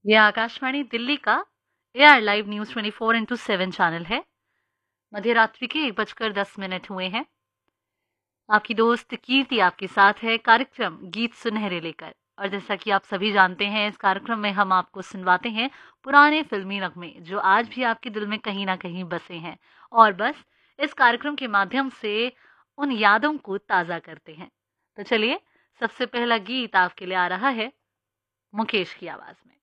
ये आकाशवाणी दिल्ली का AR live news 24/7 channel है। मध्य रात्रि के 1:10 हुए हैं। आपकी दोस्त कीर्ति आपके साथ है कार्यक्रम गीत सुनहरे लेकर। और जैसा कि आप सभी जानते हैं, इस कार्यक्रम में हम आपको सुनवाते हैं पुराने फिल्मी नगमे जो आज भी आपके दिल में कहीं ना कहीं बसे हैं। और बस इस कार्यक्रम के माध्यम से उन यादों को ताज़ा करते हैं। तो चलिए, सबसे पहला गीत आपके लिए आ रहा है मुकेश की आवाज़ में।